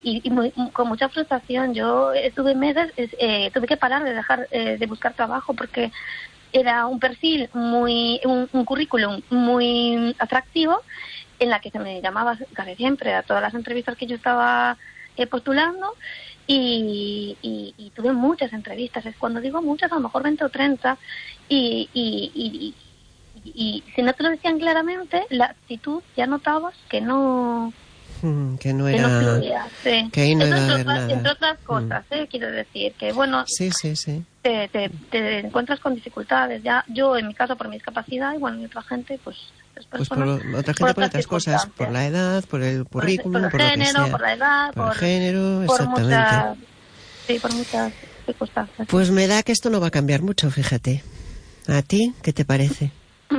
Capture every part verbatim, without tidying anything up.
y, y muy, con mucha frustración. Yo estuve meses, eh, tuve que parar de dejar eh, de buscar trabajo porque era un perfil muy, un, un currículum muy atractivo, en la que se me llamaba casi siempre a todas las entrevistas que yo estaba eh, postulando, y, y, y tuve muchas entrevistas. Es cuando digo muchas, a lo mejor veinte o treinta, y, y, y, y, y si no te lo decían claramente, la actitud ya notabas que no... Mm, que no que era... no fluía, sí. Que ahí no Eso iba a entre, haber otras, nada. entre otras cosas, mm. eh, quiero decir, que bueno... Sí, sí, sí. Te, te, te encuentras con dificultades. Ya yo, en mi caso, por mi discapacidad, y bueno, y otra gente, pues... Pues por otra gente, por, por otras cosas, por la edad, por el currículum, por, por, el por género, lo que sea. por la edad, por, por el género, por exactamente. Muchas, sí, por muchas circunstancias. Pues me da que esto no va a cambiar mucho, fíjate. ¿A ti qué te parece?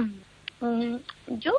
Yo,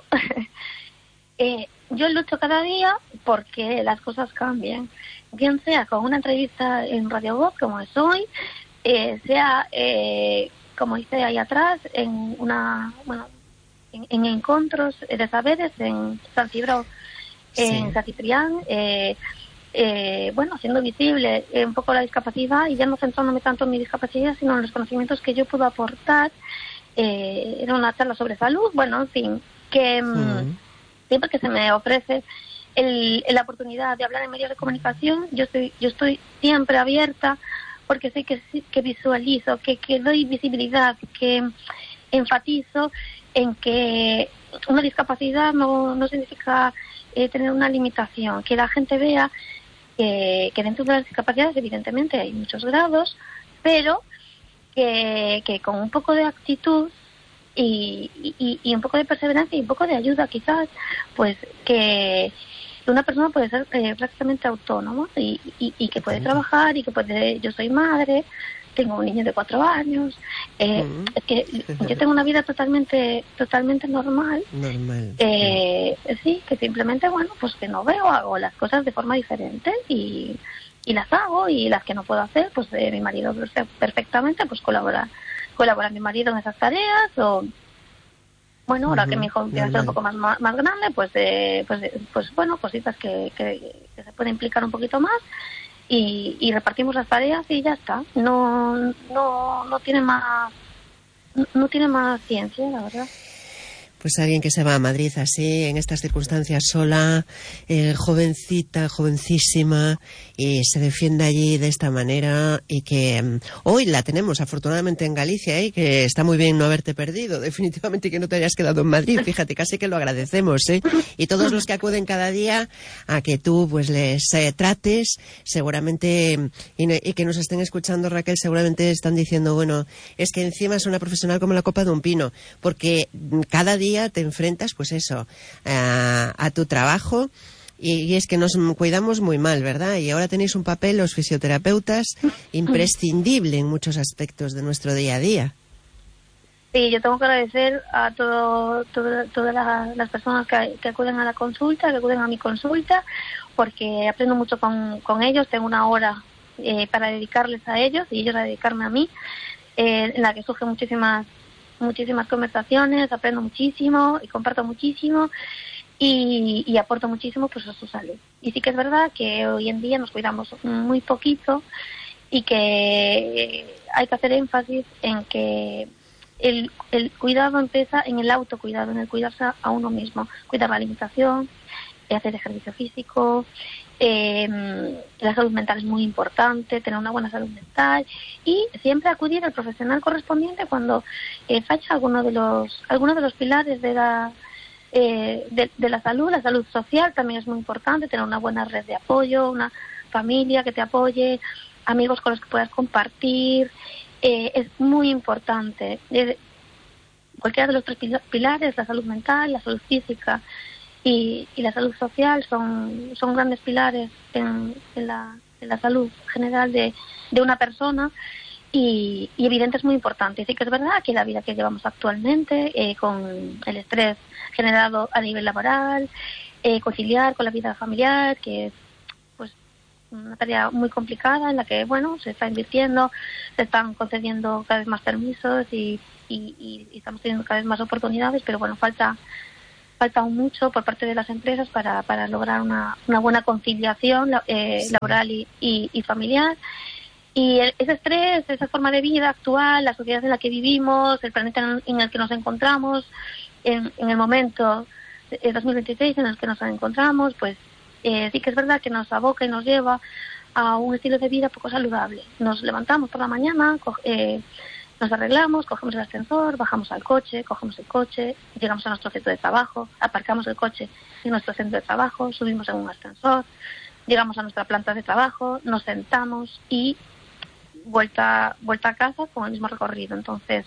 eh, yo lucho cada día porque las cosas cambien. Bien sea con una entrevista en Radio Voz, como es hoy, eh, sea, eh, como hice ahí atrás, en una, bueno, en, en encuentros de saberes en San Cibrao, en sí. San Ciprián, eh, eh, bueno, haciendo visible eh, un poco la discapacidad, y ya no centrándome tanto en mi discapacidad, sino en los conocimientos que yo puedo aportar. Eh, era una charla sobre salud, bueno, en fin, que mm. siempre que se me ofrece el, la oportunidad de hablar en medios de comunicación, yo estoy, yo estoy siempre abierta, porque sé que, que visualizo, que, que doy visibilidad, que enfatizo en que una discapacidad no, no significa eh, tener una limitación, que la gente vea que, que dentro de las discapacidades evidentemente hay muchos grados, pero que, que con un poco de actitud y, y, y un poco de perseverancia y un poco de ayuda quizás, pues que una persona puede ser eh, prácticamente autónoma y, y, y que puede trabajar y que puede... Yo soy madre, tengo un niño de cuatro años, eh, mm. es que yo tengo una vida totalmente totalmente normal, normal eh, sí, que simplemente, bueno, pues que no veo, hago las cosas de forma diferente y, y las hago, y las que no puedo hacer, pues eh, mi marido perfectamente pues colabora colabora mi marido en esas tareas, o bueno, ahora uh-huh. que mi hijo empieza a ser un poco más, más, más grande, pues eh, pues pues bueno, cositas que, que, que se puede implicar un poquito más, y, y repartimos las tareas y ya está. No no no tiene más no, no tiene más ciencia, la verdad. Pues alguien que se va a Madrid así, en estas circunstancias sola, eh, jovencita, jovencísima, y se defiende allí de esta manera, y que um, hoy la tenemos afortunadamente en Galicia, ¿eh? Que está muy bien no haberte perdido, definitivamente, y que no te hayas quedado en Madrid, fíjate, casi que lo agradecemos, ¿eh? Y todos los que acuden cada día a que tú pues les eh, trates, seguramente, y, y que nos estén escuchando, Raquel, seguramente están diciendo, bueno, es que encima es una profesional como la copa de un pino, porque cada día te enfrentas, pues eso, a, a tu trabajo, y, y es que nos cuidamos muy mal, ¿verdad? Y ahora tenéis un papel, los fisioterapeutas, imprescindible en muchos aspectos de nuestro día a día. Sí, yo tengo que agradecer a todo, todo, todas la, las personas que, que acuden a la consulta, que acuden a mi consulta, porque aprendo mucho con, con ellos. Tengo una hora eh, para dedicarles a ellos y ellos a dedicarme a mí, eh, en la que surgen muchísimas muchísimas conversaciones, aprendo muchísimo y comparto muchísimo, y, y aporto muchísimo pues a su salud. Y sí que es verdad que hoy en día nos cuidamos muy poquito, y que hay que hacer énfasis en que el, el cuidado empieza en el autocuidado, en el cuidarse a uno mismo, cuidar la alimentación, hacer ejercicio físico. Eh, la salud mental es muy importante, tener una buena salud mental, y siempre acudir al profesional correspondiente cuando eh, falla alguno de los alguno de los pilares de la eh, de, de la salud. La salud social también es muy importante, tener una buena red de apoyo, una familia que te apoye, amigos con los que puedas compartir, eh, es muy importante. Eh, cualquiera de los tres pilares, la salud mental, la salud física Y, y la salud social, son son grandes pilares en, en, la, en la salud general de, de una persona, y, y evidente es muy importante. Y sí que es verdad que la vida que llevamos actualmente, eh, con el estrés generado a nivel laboral, eh, conciliar con la vida familiar, que es pues una tarea muy complicada, en la que bueno, se está invirtiendo, se están concediendo cada vez más permisos, y, y, y estamos teniendo cada vez más oportunidades, pero bueno, falta falta aún mucho por parte de las empresas para, para lograr una, una buena conciliación eh, sí. laboral y, y, y familiar. Y el, ese estrés, esa forma de vida actual, la sociedad en la que vivimos, el planeta en, en el que nos encontramos, en, en el momento de dos mil veintiséis en el que nos encontramos, pues eh, sí que es verdad que nos aboca y nos lleva a un estilo de vida poco saludable. Nos levantamos por la mañana, eh, nos arreglamos, cogemos el ascensor, bajamos al coche, cogemos el coche, llegamos a nuestro centro de trabajo, aparcamos el coche en nuestro centro de trabajo, subimos en un ascensor, llegamos a nuestra planta de trabajo, nos sentamos y vuelta vuelta a casa con el mismo recorrido. Entonces,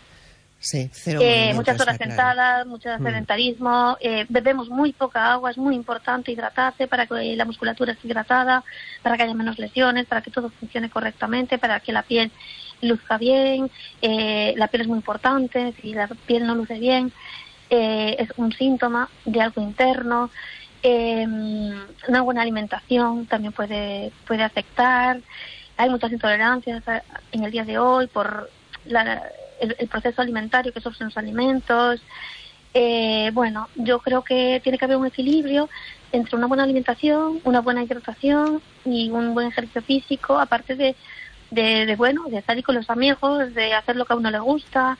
sí, cero eh, muchas horas claro. sentadas, mucho sedentarismo, eh, bebemos muy poca agua, es muy importante hidratarse para que la musculatura esté hidratada, para que haya menos lesiones, para que todo funcione correctamente, para que la piel luzca bien. Eh, la piel es muy importante, si la piel no luce bien eh, es un síntoma de algo interno. Eh, una buena alimentación también puede, puede afectar. Hay muchas intolerancias en el día de hoy por la, el, el proceso alimentario que sufren los alimentos. Eh, bueno, yo creo que tiene que haber un equilibrio entre una buena alimentación, una buena hidratación y un buen ejercicio físico, aparte de De, de bueno, de salir con los amigos, de hacer lo que a uno le gusta,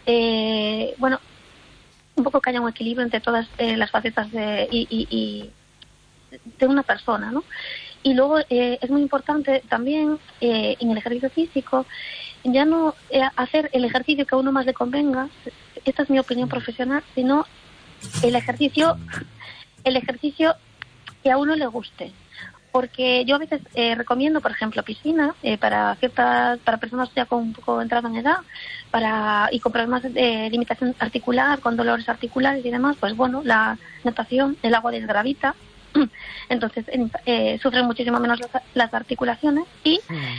eh, bueno, un poco que haya un equilibrio entre todas eh, las facetas de, y, y, y de una persona, ¿no? Y luego eh, es muy importante también eh, en el ejercicio físico, ya no eh, hacer el ejercicio que a uno más le convenga, esta es mi opinión profesional, sino el ejercicio, el ejercicio que a uno le guste. Porque yo a veces eh, recomiendo, por ejemplo, piscina eh, para ciertas, para personas ya con un poco entrada en edad, para y con problemas de limitación articular, con dolores articulares y demás, pues bueno, la natación, el agua desgravita, entonces eh, sufren muchísimo menos las, las articulaciones y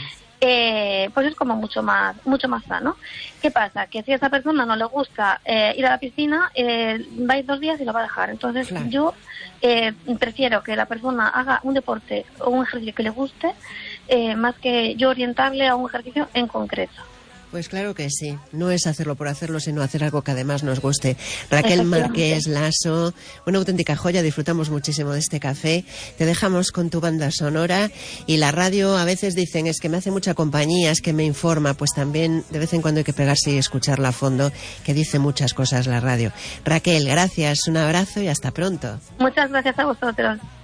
eh, pues es como mucho más mucho más sano. ¿Qué pasa? Que si a esa persona no le gusta eh, ir a la piscina, eh, va a ir dos días y lo va a dejar. Entonces claro. yo eh, prefiero que la persona haga un deporte o un ejercicio que le guste, eh, más que yo orientarle a un ejercicio en concreto. Pues claro que sí, no es hacerlo por hacerlo, sino hacer algo que además nos guste. Raquel Márquez Laso, una auténtica joya, disfrutamos muchísimo de este café. Te dejamos con tu banda sonora y la radio, a veces dicen, es que me hace mucha compañía, es que me informa, pues también de vez en cuando hay que pegarse y escucharla a fondo, que dice muchas cosas la radio. Raquel, gracias, un abrazo y hasta pronto. Muchas gracias a vosotros.